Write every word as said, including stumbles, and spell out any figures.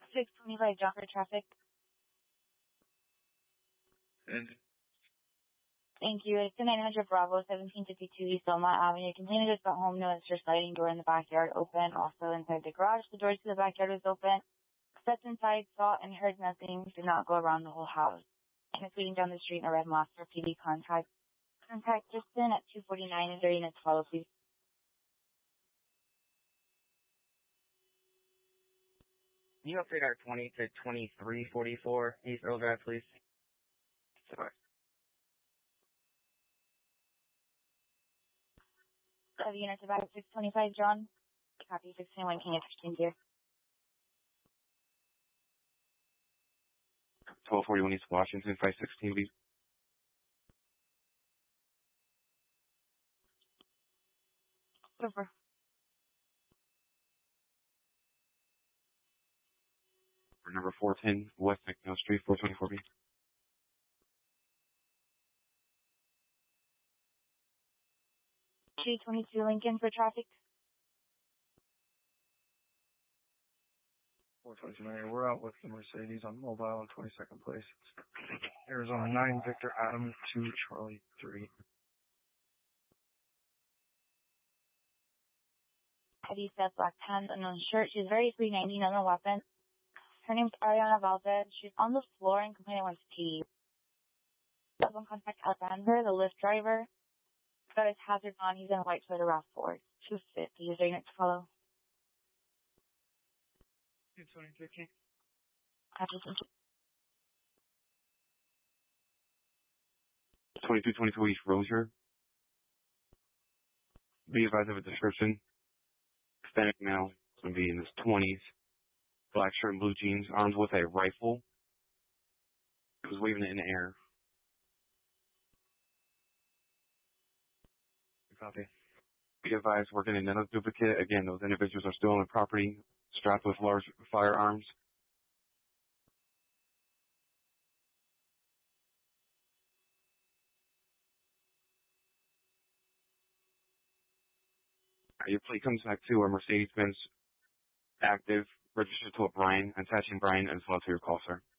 six twenty-five John for traffic. And Thank you. It's the nine hundred Bravo, seventeen fifty-two East Belmont Avenue. Complainant just got home. Noticed your sliding door in the backyard open. Also inside the garage, the door to the backyard was open. Stepped inside, saw and heard nothing. Did not go around the whole house. And it's leading down the street in a red Monster. P D contact. Contact Justin at two forty-nine and thirty minutes follow, please. Can you update our twenty to twenty-three forty-four East Earl Drive, please? Sorry. Seven units about six twenty-five John. Copy six twenty-one King Interesting here. twelve forty-one East Washington, five sixteen, please. Over. For number four ten West McNeil Street, four twenty-four B. two twenty-two Lincoln for traffic. four twenty-nine, we're out with the Mercedes on Mobile in twenty-second place. Arizona nine, Victor Adam two, Charlie three. Heavy set, black pants, unknown shirt. She's very three ninety, no weapon. Her name's Ariana Valdez. She's on the floor and complainant wants tea. Cell phone contact Alexander, the Lyft driver. Got his hazards on. He's in a white Toyota RAV four. two fifty. Is there unit to follow? two twenty-three King. twenty-two twenty-two East Rozier. Be advised of a description. Hispanic male, it's going to be in his twenties. Black shirt and blue jeans, armed with a rifle. He was waving it in the air. Copy. Be advised, we're getting another duplicate. Again, those individuals are still on the property, strapped with large firearms. Your plate comes back to a Mercedes-Benz active, registered to a Brian, attaching Brian as well to your call, sir.